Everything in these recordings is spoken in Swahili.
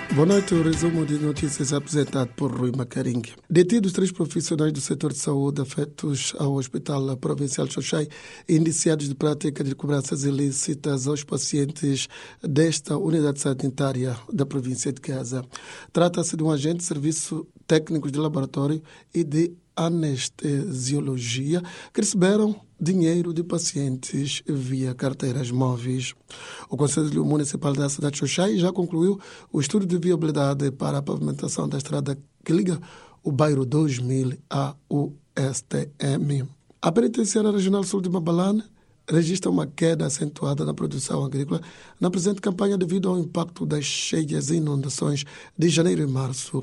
Boa noite, o resumo de notícias apresentado por Rui Macaringue. Detidos 3 profissionais do setor de saúde afetos ao Hospital Provincial de Xoxai, indiciados de prática de cobranças ilícitas aos pacientes desta unidade sanitária da província de Gaza. Trata-se de um agente de serviço técnicos de laboratório e de anestesiologia que receberam dinheiro de pacientes via carteiras móveis. O Conselho Municipal da cidade de Xoxai já concluiu o estudo de viabilidade para a pavimentação da estrada que liga o bairro 2000 ao STM. A Penitenciária Regional Sul de Mabalane registra uma queda acentuada na produção agrícola na presente campanha devido ao impacto das cheias e inundações de janeiro e março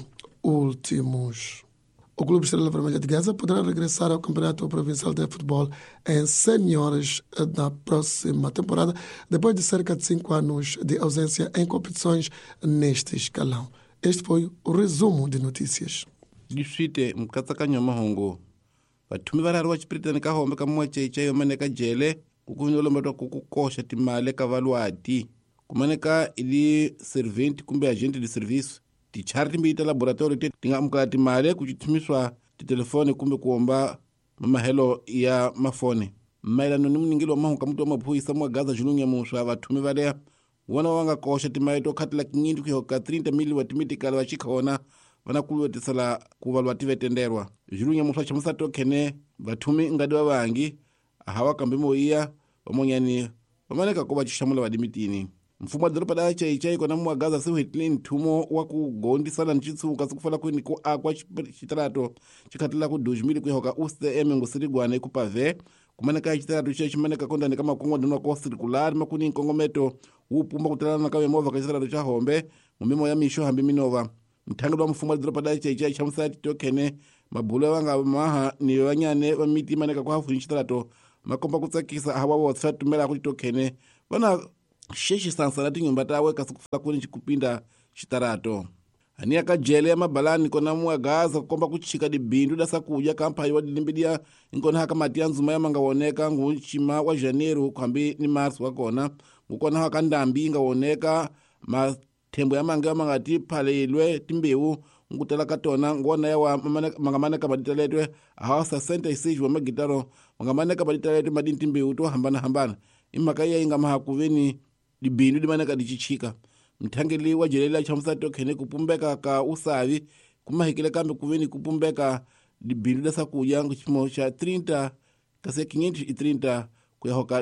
últimos. O Clube Estrela Vermelha de Gaza poderá regressar ao Campeonato Provincial de Futebol em seniores na próxima temporada, depois de cerca de 5 anos de ausência em competições neste escalão. Este foi o resumo de notícias. Disfite mkatsakanyo mahongo vathumi varari wa xipiritani ka hombe ka mwachecha yomane ka jele kukunyolometwa kukukosha timali ka valwati kumaneka ili serventi kumbe agente de serviço tichari timbita laboratório tinga amukala timali kuchithumiswa titelefone kumbe kuomba mamahelo ya mafone mailano ni mningilo mahonga mtu wa maphuisa mwa Gaza julungu ya muswa vathumi valea wana wanga kosha timali tokhatila kingindu kuhoka 30 mili watimitikala wachikona vanakuluwetisala kuvalwa tivetenderwa julungu ya muswa chamusa tokhene vathumi ngadi wa vangi ahawa kambe moiya vamonyani vamaneka ko vachishamula vadimitini mfumo wa doropa da chai kona mwa Gaza siwetile nthumo wa kugondisana ncitsuka sikufala kwini ku akwa xitarato chikhatila ku 2000 kuhoka UCM ngusirigwana kupave kumaneka xitarato chimaneka kondani kama kongo dino ko circular makuni nkongometo upumba kutalana ka mova ka xitarato cha hombe mumimo ya misho hambi minova mthangelo wa mfumo wa doropa da chai chamusati tokhene mabhulo wanga maha ni wanyane wa miti maneka kwa hafu xitarato makomba kutsakisa hawa wa tsatumela ku tokhene vana xexi sansala tinyumba tawe kasi kufala kuni chikupinda xitarato ani aka jele ya Mabalani kona mwa Gaza kukomba kuchika di bindu da sakuja kampani wa dilimbidia inkona haka matia nzuma ya manga woneka nguchima wa janeiro kwambi ni marsu wakona ngukona haka ndambi inga woneka matembo ya manga tipalelwe timbewu ngutala katona ngona ya wa mangamaneka maditaletwe ahawa 66 wa magitaro mangamaneka maditaletwe madini timbewu to hambana imaka ya inga mahakuveni libindu limaneka dichichika mthangeli wa jelela chamusato khene kupumbeka ka usavi kumahikile kambe kuveni kupumbeka libindu da sakuja ngchimo cha 30 kase 530 kuyahoka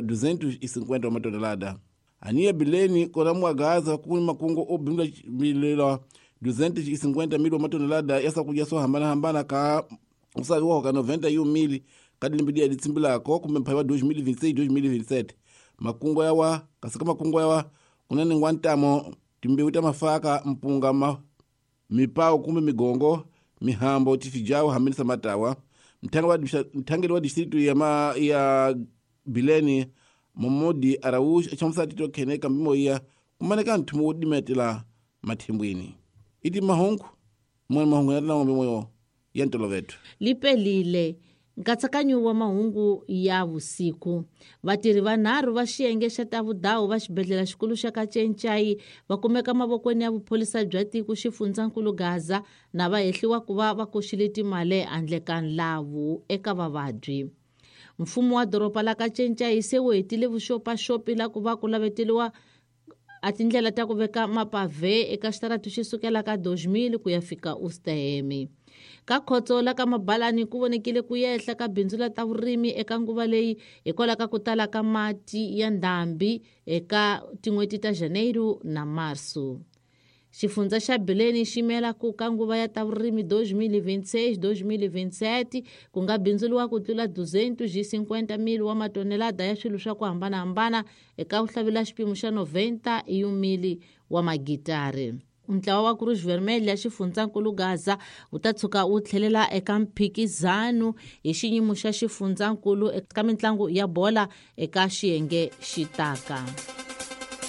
250 matonelada aniye bileni kona mwa Gaza kuni makungo obimla bilela 250 mili matonelada yasa kuja so hambana ka usavi wa 90 mili kadlimbidia ditsimbila ko kumempaiwa 2026 makungo yawa kasika makungo yawa kunani ngwantamo timbeuta mafaka mpunga mipao kumbe migongo mihambo tifijao hamilisa matawa mtangeli wa distritu ya bileni momodi arawush chamusati tokhene kambimo iya kumaneka nthumu dimetela mathimbwini iti mahongu yatila ngombe moyo ya ntolo vetu lipelile nkatsakanyo wa mahungu ya vusiku vatirhi vanharhu va xiyenge xa ta vudawu va xibedhlele xikulu xa Kacencai va kumeka mavokweni ya vupholisa bya tiko xifundzankulu Gaza na va hehliwa ku va va koxile timali handle ka nlavu eka vavabyi. Mfumo wa doropa la Kacencai se wu hetile vuxopaxopi la ku va ku laveteliwa a tindlela ta ku veka mapave eka xitarato xi sukela ka 2000 ku ya fika UCM. Ka khotsola ka Mabalani ku vonekile ku yehla ka bindzu la ta vurimi eka nguva leyi hikwalaho ka ku tala ka mati ya ndhambi eka tin'hweti ta janeiro na marso. Xifundza xa Bileni xi mela ku ka nguva ya ta vurimi 2026-2027 ku nga bindzuriwa ku tlula 250 mili wa matonelada ya swilo swa ku hambanahambana eka ku hlavela xipimo xa 90 mili wa magitari. Ntlawa wa Cruz Vermelha ya xifundzankulu Gaza wu ta tshuka wu tlhelela eka mphikizano hi xiyimo xa xifundzankulu eka mitlangu ya bola eka xiyenge xitaka.